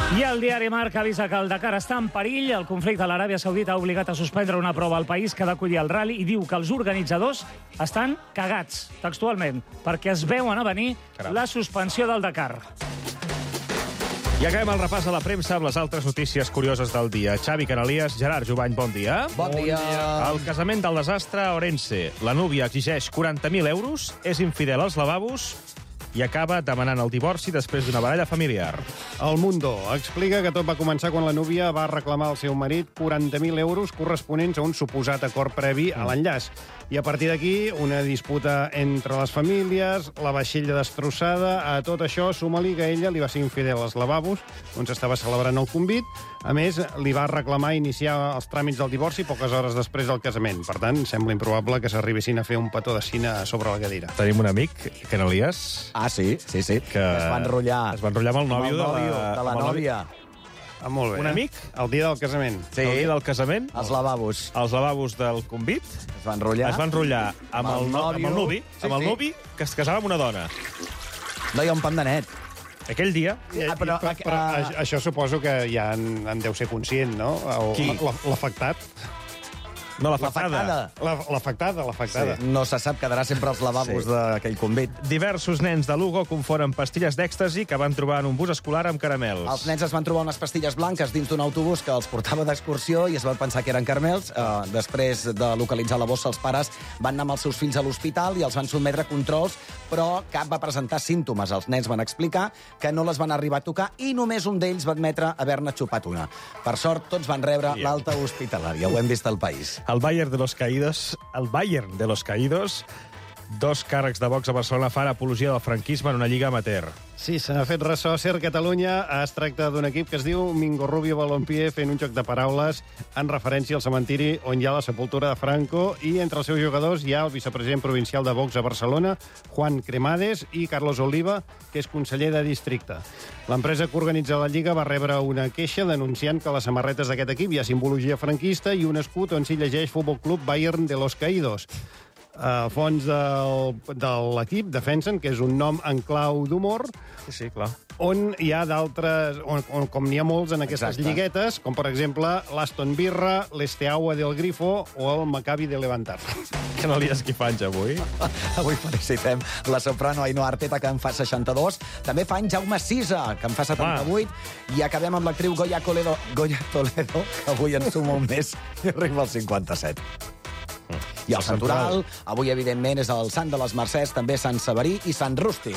I el diari Marca avisa que el Dakar està en perill. El conflicte a l'Aràbia Saudita ha obligat a suspendre una prova al país que ha d'acollir el rally i diu que els organitzadors estan cagats, textualment, perquè es veuen a venir la suspensió del Dakar. I acabem el repàs a la premsa amb les altres notícies curioses del dia. Xavi Canalies, Gerard Jubany, bon dia. Bon dia. El casament del desastre a Orense. La núvia exigeix 40.000 euros, és infidel als lavabos i acaba demanant el divorci després d'una baralla familiar. El Mundo explica que tot va començar quan la núvia va reclamar al seu marit 40.000 euros corresponents a un suposat acord previ a l'enllaç. I a partir d'aquí, una disputa entre les famílies, la vaixella destrossada, a tot això suma-li que ella li va ser infidel als lavabos, on s'estava celebrant el convit. A més, li va reclamar iniciar els tràmits del divorci poques hores després del casament. Per tant, sembla improbable que s'arribessin a fer un petó de cine sobre la cadira. Tenim un amic, Canalies, Ah, sí. que Es va enrotllar. Es va enrotllar amb el nòvio de la nòvia. Ah, molt bé. Un amic? El dia del casament. Sí. El dia del casament, Els lavabos. els lavabos del convit Es va enrotllar. es va enrotllar amb el nuvi, amb el nuvi que es casava amb una dona. No hi ha un pam de net. Aquell dia, Però això suposo que ja en deu ser conscient, no? Qui? L'afectat. no l'afectada. L'afectada. Sí. No se sap, quedarà sempre als lavabos d'aquell convit. Diversos nens de Lugo confonen pastilles d'èxtasi que van trobar en un bus escolar amb caramels. Els nens es van trobar unes pastilles blanques dins d'un autobús que els portava d'excursió i es van pensar que eren caramels. Després de localitzar la bossa, els pares van anar amb els seus fills a l'hospital i els van sotmetre a controls, però cap va presentar símptomes. Els nens van explicar que no les van arribar a tocar i només un d'ells va admetre haver-ne xupat una. Per sort, tots van rebre l'alta hospitalària. Ho hem vist al país. El Bayern de los Caídos, dos càrrecs de Vox a Barcelona fan apologia del franquisme en una lliga amateur. Sí, se n'ha fet ressò Ser Catalunya. Es tracta d'un equip que es diu Mingo Rubio Balompié, fent un joc de paraules en referència al cementiri on hi ha la sepultura de Franco, i entre els seus jugadors hi ha el vicepresident provincial de Vox a Barcelona, Juan Cremades, i Carlos Oliva, que és conseller de districte. L'empresa que organitza la Lliga va rebre una queixa denunciant que a les samarretes d'aquest equip hi ha simbologia franquista i un escut on s'hi llegeix Futbol Club Bayern de los Caídos. A fons de l'equip defensen que és un nom en clau d'humor, Sí, clar. on hi ha d'altres, com n'hi ha molts en aquestes lliguetes, com per exemple l'Aston Birra, l'Esteaua del Grifo o el Maccabi de Levantar. Canalies, qui fa anys avui? Avui felicitem la soprano Ainhoa Arteta, que en fa 62. També fa anys Jaume Sisa, que en fa 78. I acabem amb l'actriu Goya Toledo, que avui en suma un mes i arriba als 57. I el santoral, avui, evidentment, és el Sant de les Mercès, també Sant Severí i Sant Rústic.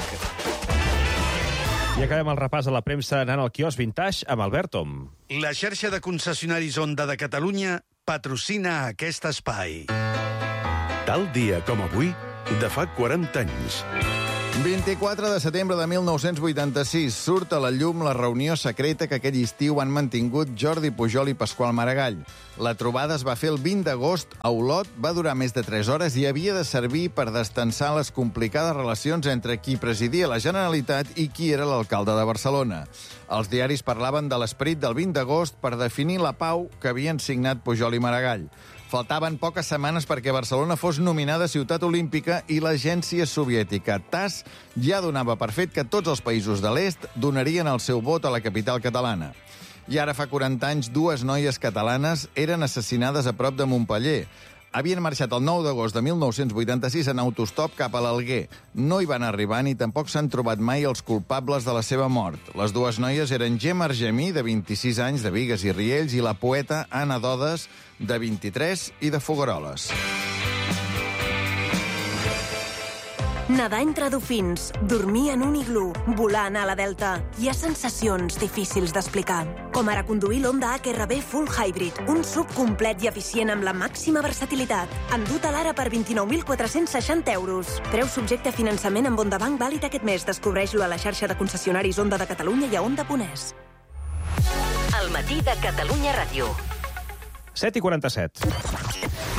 I acabem el repàs a la premsa anant al quiosc Vintage amb Albert Om. La xarxa de concessionaris Honda de Catalunya patrocina aquest espai. Tal dia com avui, de fa 40 anys. 24 de setembre de 1986 surt a la llum la reunió secreta que aquell estiu han mantingut Jordi Pujol i Pasqual Maragall. La trobada es va fer el 20 d'agost a Olot, va durar més de 3 hores i havia de servir per destensar les complicades relacions entre qui presidia la Generalitat i qui era l'alcalde de Barcelona. Els diaris parlaven de l'esperit del 20 d'agost per definir la pau que havien signat Pujol i Maragall. Faltaven poques setmanes perquè Barcelona fos nominada ciutat olímpica i l'agència soviètica TASS ja donava per fet que tots els països de l'est donarien el seu vot a la capital catalana. I ara fa 40 anys, dues noies catalanes eren assassinades a prop de Montpeller. Havien marxat el 9 d'agost de 1986 en autostop cap a l'Alguer. No hi van arribar ni tampoc s'han trobat mai els culpables de la seva mort. Les dues noies eren Gemma Argemí, de 26 anys, de Bigues i Riells, i la poeta Anna Dodes, de 23 i de Fogueroles. Nedar entre dofins, dormir en un iglú, volar a la Delta. Hi ha sensacions difícils d'explicar. Com ara conduir l'Honda HRV Full Hybrid, un SUV complet i eficient amb la màxima versatilitat. Endut a l'ara per 29.460 euros. Preu subjecte a finançament amb Honda Bank vàlid aquest mes. Descobreix-lo a la xarxa de concessionaris Honda de Catalunya i a Honda.es. El matí de Catalunya Ràdio. 7:47.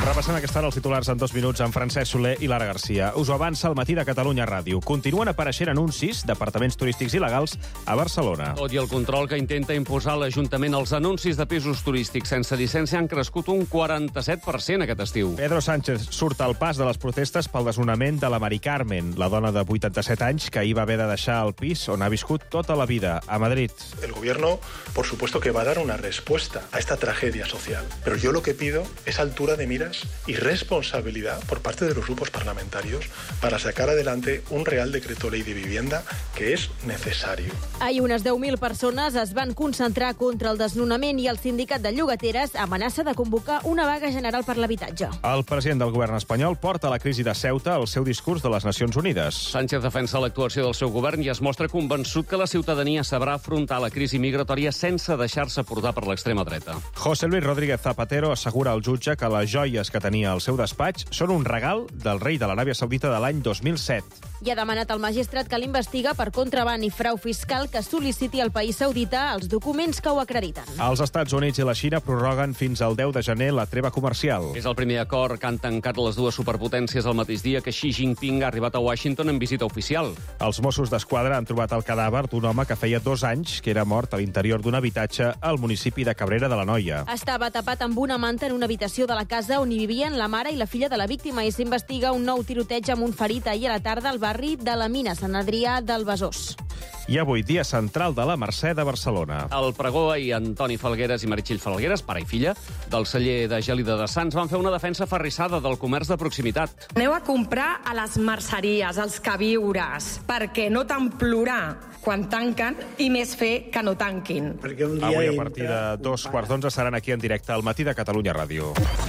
Repassant aquesta hora els titulars en 2 minuts amb Francesc Soler i Lara Garcia. Us ho avança el Matí de Catalunya Ràdio. Continuen apareixent anuncis d'apartaments turístics il·legals a Barcelona. Tot i el control que intenta imposar l'Ajuntament, els anuncis de pisos turístics sense llicència han crescut un 47% aquest estiu. Pedro Sánchez surt al pas de les protestes pel desnonament de la Mari Carmen, la dona de 87 anys que ahir va haver de deixar el pis on ha viscut tota la vida, a Madrid. El gobierno, por supuesto, que va a dar una respuesta a esta tragedia social. Pero yo lo que pido es altura de miras y responsabilidad por parte de los grupos parlamentarios para sacar adelante un Real Decreto Ley de Vivienda que es necesario. Ahir unes 10.000 persones es van concentrar contra el desnonament i el sindicat de llogateres amenaça de convocar una vaga general per l'habitatge. El president del govern espanyol porta la crisi de Ceuta al seu discurs de les Nacions Unides. Sánchez defensa l'actuació del seu govern i es mostra convençut que la ciutadania sabrà afrontar la crisi migratòria sense deixar-se portar per l'extrema dreta. José Luis Rodríguez Zapatero assegura al jutge que les joies que tenia al seu despatx són un regal del rei de l'Aràbia Saudita de l'any 2007. I ha demanat al magistrat que l'investiga per contraban i frau fiscal que sol·liciti al país saudita els documents que ho acrediten. Els Estats Units i la Xina prorroguen fins al 10 de gener la treva comercial. És el primer acord que han tancat les dues superpotències el mateix dia que Xi Jinping ha arribat a Washington en visita oficial. Els Mossos d'Esquadra han trobat el cadàver d'un home que feia 2 anys que era mort a l'interior d'un habitatge al municipi de Cabrera de l'Anoia. Estava tapat amb una manta en una habitació de la casa on hi vivien la mare i la filla de la víctima i s'investiga un nou tiroteig amb un ferit ahir a la tarda al barri de la Mina, Sant Adrià del Besòs. I avui, dia central de la Mercè de Barcelona. El pregó i Antoni Falgueres i Meritxell Falgueres, pare i filla, del celler de Gèlida de Sants, van fer una defensa aferrissada del comerç de proximitat. Aneu a comprar a les merceries, als queviures, perquè no tant plorar quan tanquen i més fer que no tanquin. Avui, a partir de 2:15, seran aquí en directe al Matí de Catalunya Ràdio.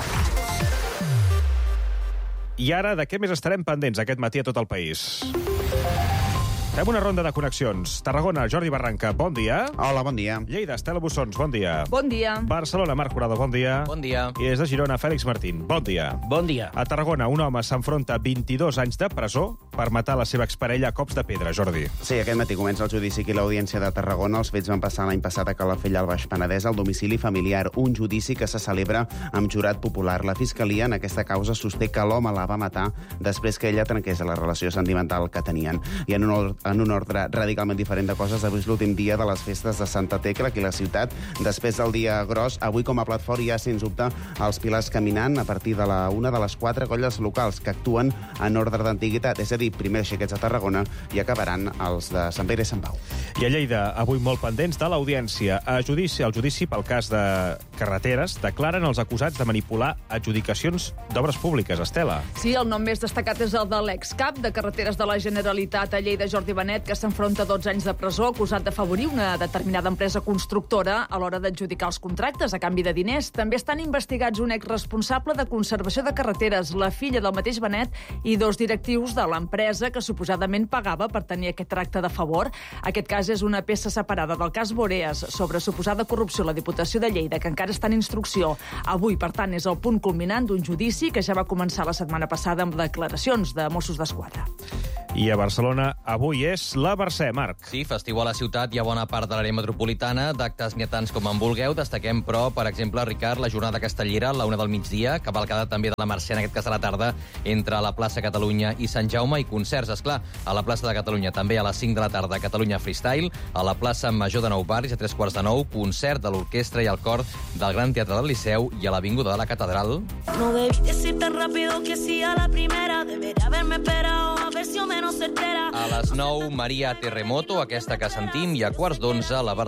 I ara, de què més estarem pendents aquest matí a tot el país? Fem una ronda de connexions. Tarragona, Jordi Barranca, bon dia. Hola, bon dia. Lleida, Estela Bussons, bon dia. Bon dia. Barcelona, Marc Curado, bon dia. Bon dia. I des de Girona, Fèlix Martín, bon dia. Bon dia. A Tarragona, un home s'enfronta a 22 anys de presó per matar la seva exparella a cops de pedra, Jordi. Sí, aquest matí comença el judici aquí a l'Audiència de Tarragona. Els fets van passar l'any passat a Calafell, al Baix Penedès, al domicili familiar. Un judici que se celebra amb jurat popular. La Fiscalia en aquesta causa sosté que l'home la va matar després que ella trenqués la relació sentimental que tenien. I en un ordre radicalment diferent de coses, avui és l'últim dia de les festes de Santa Tecla aquí a la ciutat. Després del dia gros, avui com a plat fort hi ha, sens dubte, els Pilars caminant a partir de una de les 4 colles locals que actuen en ordre d'antiguitat, és a dir, primer xiquets a Tarragona i acabaran els de Sant Pere i Sant Pau. I a Lleida, avui molt pendents de l'Audiència. El judici pel cas de carreteres declaren els acusats de manipular adjudicacions d'obres públiques. Estela. Sí, el nom més destacat és el de l'excap de Carreteres de la Generalitat a Lleida, Jordi Benet, que s'enfronta a 12 anys de presó acusat d'afavorir una determinada empresa constructora a l'hora d'adjudicar els contractes a canvi de diners. També estan investigats un exresponsable de conservació de carreteres, la filla del mateix Benet i 2 directius de l'empresa que suposadament pagava per tenir aquest tracte de favor. Aquest cas és una peça separada del cas Boreas sobre suposada corrupció a la Diputació de Lleida, que encara està en instrucció. Avui, per tant, és el punt culminant d'un judici que ja va començar la setmana passada amb declaracions de Mossos d'Esquadra. I a Barcelona, avui és la Mercè, Marc. Sí, festiu a la ciutat i a bona part de l'àrea metropolitana, d'actes ni tants com en vulgueu. Destaquem, però, per exemple, Ricard, la jornada castellera a la 1 del migdia, cavalcada també de la Mercè, en aquest cas a la tarda, entre la plaça Catalunya i Sant Jaume, i concerts, esclar, a la plaça de Catalunya, també a les 5 de la tarda, Catalunya Freestyle, a la plaça Major de Nou Barris, a 3:15, concert de l'orquestra i el cor del Gran Teatre del Liceu, i a l'Avinguda de la Catedral. No debí decir tan rápido que sí a la primera, debería haberme esperado a ver si o menos certera. A les 9, Maria Terremoto, aquesta que sentim, i a 11:15, la